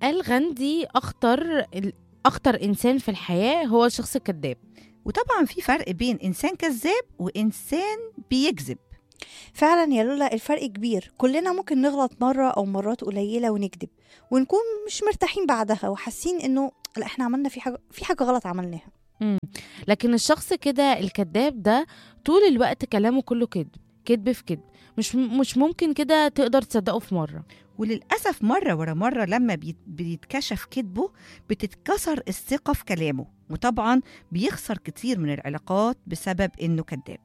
قال غاندي أخطر إنسان في الحياة هو الشخص الكذاب. وطبعا في فرق بين إنسان كذاب وإنسان بيكذب. فعلا يا لولا، الفرق كبير. كلنا ممكن نغلط مرة أو مرات قليلة ونكذب ونكون مش مرتاحين بعدها وحاسين إنه لا، إحنا عملنا في حاجة غلط عملناها. مم. لكن الشخص كده الكذاب ده طول الوقت كلامه كله كذب في كذب، مش ممكن كده تقدر تصدقه في مرة. وللأسف مرة ورا مرة لما بيتكشف كذبه بتتكسر الثقة في كلامه، وطبعا بيخسر كتير من العلاقات بسبب إنه كذاب.